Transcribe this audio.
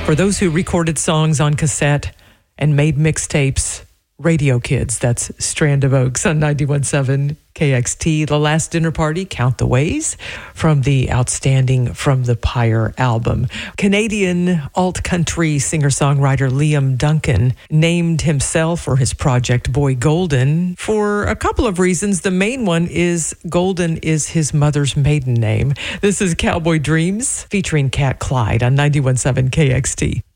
For those who recorded songs on cassette and made mixtapes, Radio Kids, that's Strand of Oaks on 91.7 KXT. The Last Dinner Party, Count the Ways, from the outstanding From the Pyre album. Canadian alt-country singer-songwriter Liam Duncan named himself or his project Boy Golden for a couple of reasons. The main one is Golden is his mother's maiden name. This is Cowboy Dreams featuring Cat Clyde on 91.7 KXT.